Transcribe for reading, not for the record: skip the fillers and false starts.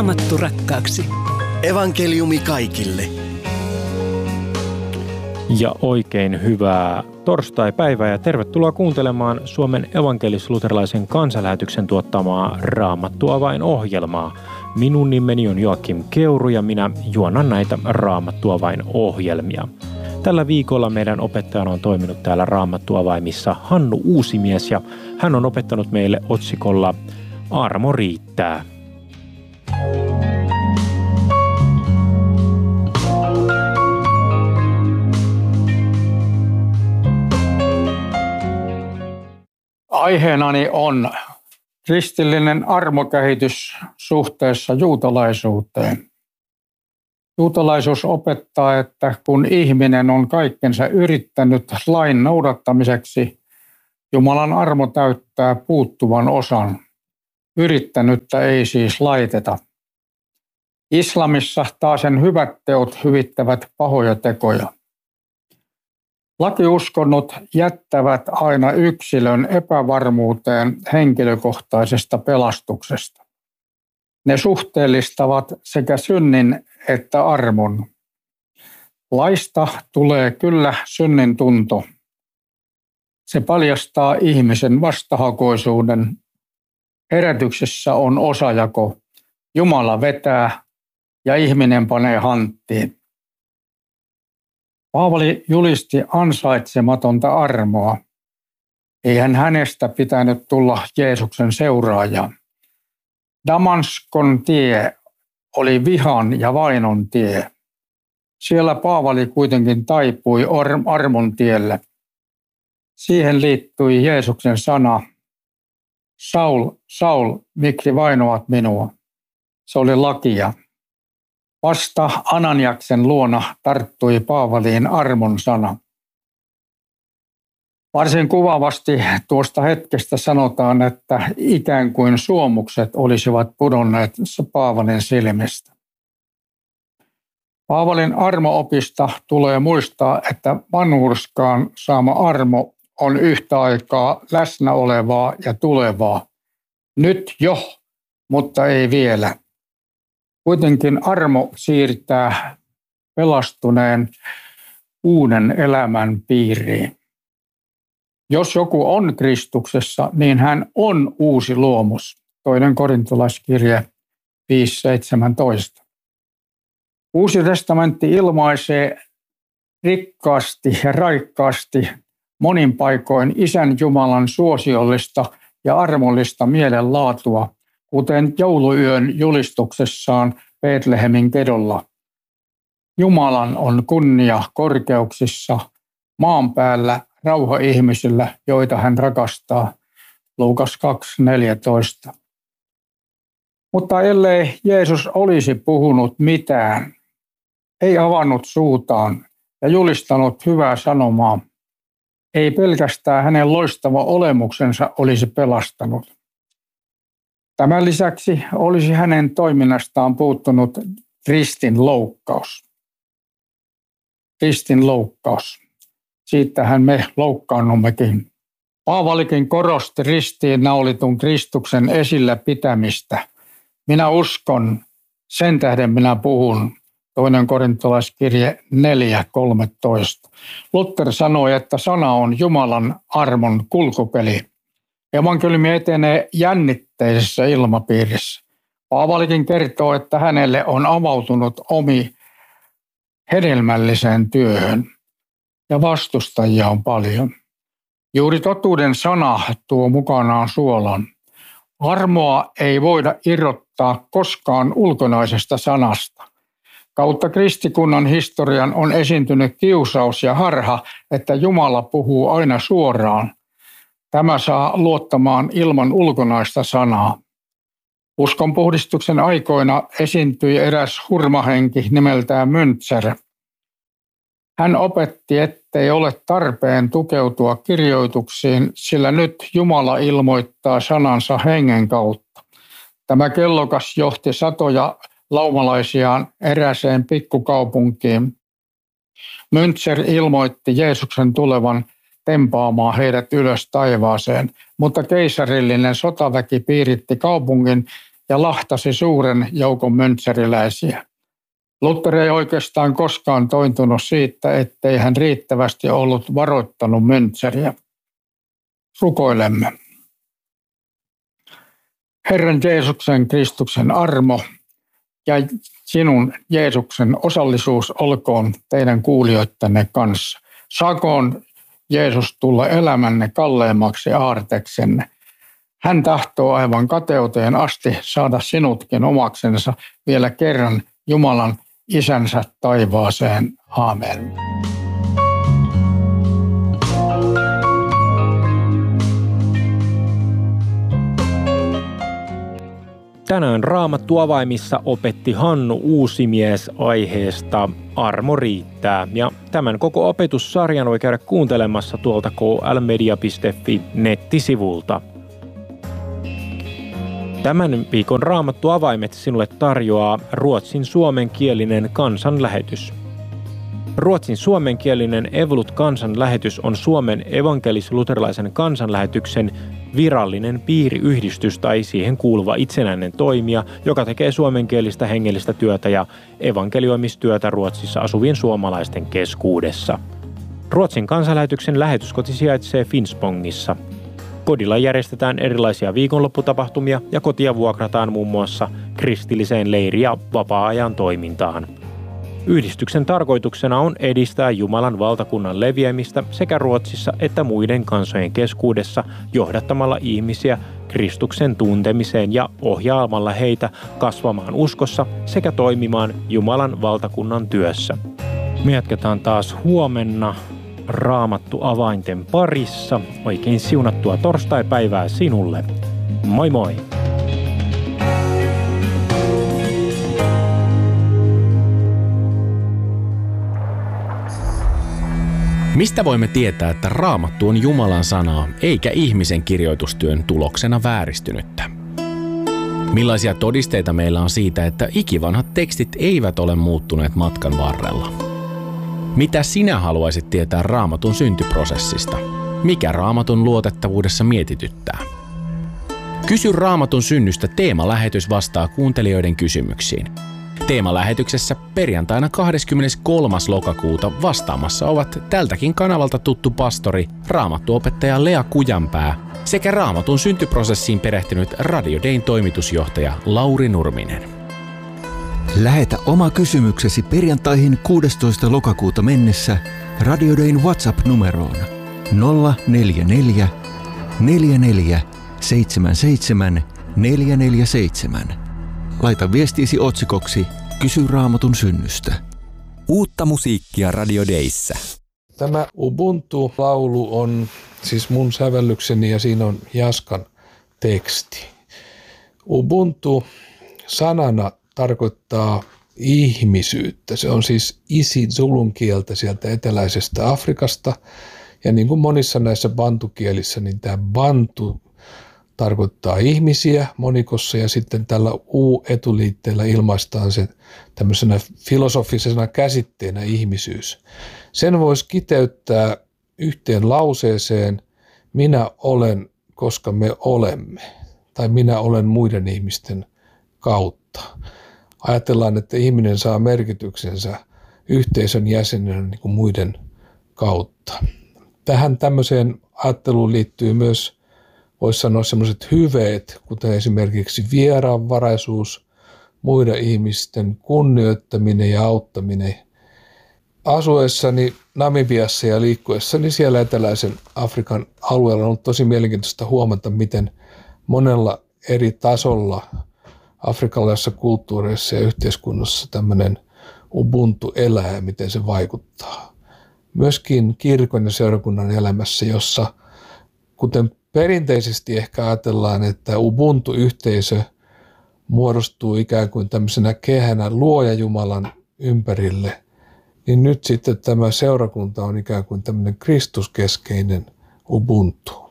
Raamattu rakkaaksi. Evankeliumi kaikille. Ja oikein hyvää torstaipäivää ja tervetuloa kuuntelemaan Suomen evankelis-luterilaisen kansanlähetyksen tuottamaa Raamattuavain-ohjelmaa. Minun nimeni on Joakim Keuru ja minä juonan näitä Raamattuavain-ohjelmia. Tällä viikolla meidän opettajana on toiminut täällä Raamattuavaimissa Hannu Uusimies ja hän on opettanut meille otsikolla Armo riittää. Aiheenani on kristillinen armokehitys suhteessa juutalaisuuteen. Juutalaisuus opettaa, että kun ihminen on kaikkensa yrittänyt lain noudattamiseksi, Jumalan armo täyttää puuttuvan osan. Yrittänyttä ei siis laiteta. Islamissa taasen hyvät teot hyvittävät pahoja tekoja. Lakiuskonnot jättävät aina yksilön epävarmuuteen henkilökohtaisesta pelastuksesta. Ne suhteellistavat sekä synnin että armon. Laista tulee kyllä synnin tunto. Se paljastaa ihmisen vastahakoisuuden. Herätyksessä on osajako. Jumala vetää ja ihminen panee hanttiin. Paavali julisti ansaitsematonta armoa. Eihän hänestä pitänyt tulla Jeesuksen seuraaja. Damaskon tie oli vihan ja vainon tie. Siellä Paavali kuitenkin taipui armon tielle. Siihen liittyi Jeesuksen sana, Saul, Saul, miksi vainoat minua? Se oli lakia. Vasta Ananiaksen luona tarttui Paavaliin armon sana. Varsin kuvaavasti tuosta hetkestä sanotaan, että ikään kuin suomukset olisivat pudonneet Paavalin silmistä. Paavalin armo-opista tulee muistaa, että vanhurskaan saama armo on yhtä aikaa läsnä olevaa ja tulevaa. Nyt jo, mutta ei vielä. Kuitenkin armo siirtää pelastuneen uuden elämän piiriin. Jos joku on Kristuksessa, niin hän on uusi luomus. 2. Korintolaiskirje 5.17. Uusi testamentti ilmaisee rikkaasti ja raikkaasti monin paikoin Isän Jumalan suosiollista ja armollista mielenlaatua, kuten jouluyön julistuksessaan Betlehemin kedolla. Jumalan on kunnia korkeuksissa, maan päällä rauha ihmisillä, joita hän rakastaa. Luukas 2.14. Mutta ellei Jeesus olisi puhunut mitään, ei avannut suutaan ja julistanut hyvää sanomaa, ei pelkästään hänen loistava olemuksensa olisi pelastanut. Tämän lisäksi olisi hänen toiminnastaan puuttunut ristin loukkaus. Ristin loukkaus. Siitähän me loukkaannummekin. Paavalikin korosti ristiin naulitun Kristuksen esillä pitämistä. Minä uskon, sen tähden minä puhun. 2. Korintolaiskirje 4.13. Luther sanoi, että sana on Jumalan armon kulkupeli. Evankeliumi etenee jännitteisessä ilmapiirissä. Paavalikin kertoo, että hänelle on avautunut omi hedelmälliseen työhön ja vastustajia on paljon. Juuri totuuden sana tuo mukanaan suolan. Armoa ei voida irrottaa koskaan ulkonaisesta sanasta. Kautta kristikunnan historian on esiintynyt kiusaus ja harha, että Jumala puhuu aina suoraan. Tämä saa luottamaan ilman ulkonaista sanaa. Uskonpuhdistuksen aikoina esiintyi eräs hurmahenki nimeltään Müntzer. Hän opetti, ettei ole tarpeen tukeutua kirjoituksiin, sillä nyt Jumala ilmoittaa sanansa hengen kautta. Tämä kellokas johti satoja laumalaisiaan erääseen pikkukaupunkiin. Müntzer ilmoitti Jeesuksen tulevan tempaamaan heidät ylös taivaaseen, mutta keisarillinen sotaväki piiritti kaupungin ja lahtasi suuren joukon möntseriläisiä. Luther ei oikeastaan koskaan tointunut siitä, ettei hän riittävästi ollut varoittanut möntseriä. Rukoilemme. Herran Jeesuksen Kristuksen armo ja sinun Jeesuksen osallisuus olkoon teidän kuulijoittenne kanssa. Saakoon Jeesus tulla elämänne kalleimmaksi aarteksenne. Hän tahtoo aivan kateuteen asti saada sinutkin omaksensa vielä kerran Jumalan Isänsä taivaaseen. Aamen. Tänään Raamattu avaimissa opetti Hannu Uusimies aiheesta Armo riittää. Ja tämän koko opetussarjan voi käydä kuuntelemassa tuolta klmedia.fi nettisivulta. Tämän viikon Raamattu avaimet sinulle tarjoaa ruotsin suomenkielinen kansanlähetys. Ruotsin suomenkielinen Evolut-kansanlähetys on Suomen evankelis-luterilaisen kansanlähetyksen virallinen piiriyhdistys tai siihen kuuluva itsenäinen toimija, joka tekee suomenkielistä hengellistä työtä ja evankelioimistyötä Ruotsissa asuvien suomalaisten keskuudessa. Ruotsin kansanlähetyksen lähetyskoti sijaitsee Finspångissa. Kodilla järjestetään erilaisia viikonlopputapahtumia ja kotia vuokrataan muun muassa kristilliseen leiri- ja vapaa-ajan toimintaan. Yhdistyksen tarkoituksena on edistää Jumalan valtakunnan leviämistä sekä Ruotsissa että muiden kansojen keskuudessa johdattamalla ihmisiä Kristuksen tuntemiseen ja ohjaamalla heitä kasvamaan uskossa sekä toimimaan Jumalan valtakunnan työssä. Me jatketaan taas huomenna Raamattu avainten parissa. Oikein siunattua torstaipäivää sinulle. Moi moi! Mistä voimme tietää, että Raamattu on Jumalan sanaa eikä ihmisen kirjoitustyön tuloksena vääristynyttä? Millaisia todisteita meillä on siitä, että ikivanhat tekstit eivät ole muuttuneet matkan varrella? Mitä sinä haluaisit tietää Raamatun syntyprosessista? Mikä Raamatun luotettavuudessa mietityttää? Kysy Raamatun synnystä teemalähetys vastaa kuuntelijoiden kysymyksiin. Teemalähetyksessä perjantaina 23. lokakuuta vastaamassa ovat tältäkin kanavalta tuttu pastori, raamattuopettaja Lea Kujanpää sekä Raamatun syntyprosessiin perehtynyt Radio Dayn toimitusjohtaja Lauri Nurminen. Lähetä oma kysymyksesi perjantaihin 16. lokakuuta mennessä Radio Dayn WhatsApp-numeroon 044 44 77 447. Laita viestiisi otsikoksi Kysy Raamatun synnystä. Uutta musiikkia Radio Dayssä. Tämä Ubuntu-laulu on siis mun sävellykseni ja siinä on Jaskan teksti. Ubuntu sanana tarkoittaa ihmisyyttä. Se on siis isi-zulun kieltä sieltä eteläisestä Afrikasta. Ja niin kuin monissa näissä bantukielissä, niin tämä bantu tarkoittaa ihmisiä monikossa ja sitten tällä U-etuliitteellä ilmaistaan se tämmöisenä filosofisena käsitteenä ihmisyys. Sen voisi kiteyttää yhteen lauseeseen, minä olen, koska me olemme, tai minä olen muiden ihmisten kautta. Ajatellaan, että ihminen saa merkityksensä yhteisön jäsenenä niin kuin muiden kautta. Tähän tämmöiseen ajatteluun liittyy myös, voisi sanoa, sellaiset hyveet, kuten esimerkiksi vieraanvaraisuus, muiden ihmisten kunnioittaminen ja auttaminen. Asuessani Namibiassa ja liikkuessani siellä eteläisen Afrikan alueella on ollut tosi mielenkiintoista huomata, miten monella eri tasolla afrikkalaisissa kulttuureissa ja yhteiskunnassa tämmöinen ubuntu elää ja miten se vaikuttaa. Myöskin kirkon ja seurakunnan elämässä, jossa kuten perinteisesti ehkä ajatellaan, että ubuntu-yhteisö muodostuu ikään kuin tämmöisenä kehänä Luoja Jumalan ympärille, niin nyt sitten tämä seurakunta on ikään kuin tämmöinen kristuskeskeinen ubuntu.